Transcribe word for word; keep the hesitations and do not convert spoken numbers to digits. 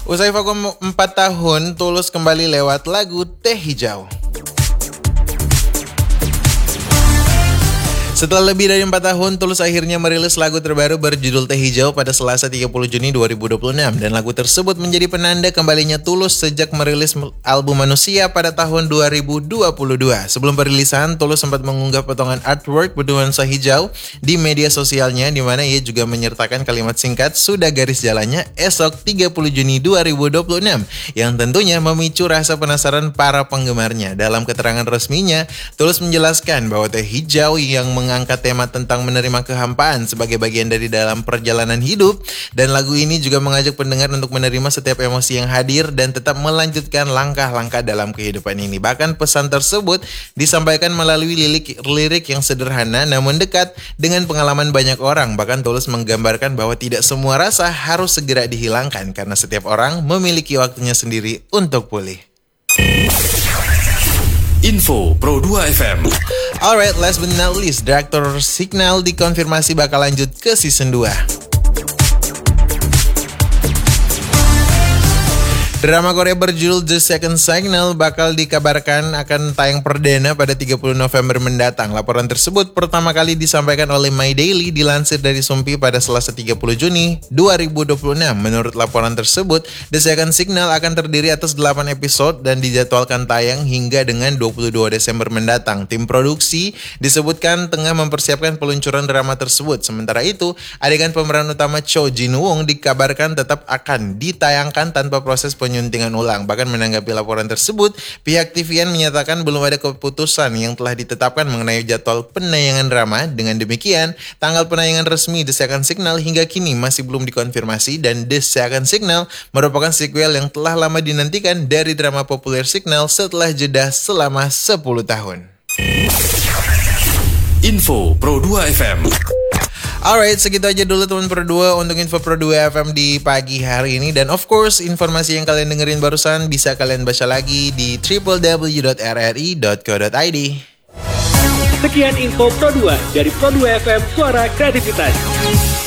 Usai vakum empat tahun, Tulus kembali lewat lagu Teh Hijau. Setelah lebih dari empat tahun, Tulus akhirnya merilis lagu terbaru berjudul Teh Hijau pada Selasa tiga puluh Juni dua ribu dua puluh enam. Dan lagu tersebut menjadi penanda kembalinya Tulus sejak merilis album Manusia pada tahun dua ribu dua puluh dua. Sebelum perilisan, Tulus sempat mengunggah potongan artwork bernuansa hijau di media sosialnya, di mana ia juga menyertakan kalimat singkat "Sudah garis jalannya esok tiga puluh Juni dua ribu dua puluh enam" yang tentunya memicu rasa penasaran para penggemarnya. Dalam keterangan resminya, Tulus menjelaskan bahwa Teh Hijau yang meng mengangkat tema tentang menerima kehampaan sebagai bagian dari dalam perjalanan hidup, dan lagu ini juga mengajak pendengar untuk menerima setiap emosi yang hadir dan tetap melanjutkan langkah-langkah dalam kehidupan ini. Bahkan pesan tersebut disampaikan melalui lirik, lirik yang sederhana namun dekat dengan pengalaman banyak orang. Bahkan Tulus menggambarkan bahwa tidak semua rasa harus segera dihilangkan karena setiap orang memiliki waktunya sendiri untuk pulih. Info Pro dua F M. Alright, last but not least, Director Signal dikonfirmasi bakal lanjut ke season dua. Drama Korea berjudul The Second Signal bakal dikabarkan akan tayang perdana pada tiga puluh November mendatang. Laporan tersebut pertama kali disampaikan oleh My Daily, dilansir dari Sumpi pada Selasa tiga puluh Juni dua ribu dua puluh enam. Menurut laporan tersebut, The Second Signal akan terdiri atas delapan episode dan dijadwalkan tayang hingga dengan dua puluh dua Desember mendatang. Tim produksi disebutkan tengah mempersiapkan peluncuran drama tersebut. Sementara itu, adegan pemeran utama Cho Jin Woong dikabarkan tetap akan ditayangkan tanpa proses penyuntingan ulang. Bahkan menanggapi laporan tersebut, pihak T V N menyatakan belum ada keputusan yang telah ditetapkan mengenai jadwal penayangan drama. Dengan demikian, tanggal penayangan resmi The Second Signal hingga kini masih belum dikonfirmasi, dan The Second Signal merupakan sequel yang telah lama dinantikan dari drama populer Signal setelah jeda selama sepuluh tahun. Info Pro dua F M. Alright, segitu aja dulu teman Pro dua untuk info Pro dua F M di pagi hari ini. Dan of course, informasi yang kalian dengerin barusan bisa kalian baca lagi di w w w dot r r i dot co dot i d. Sekian info Pro dua dari Pro dua F M, suara kreativitas.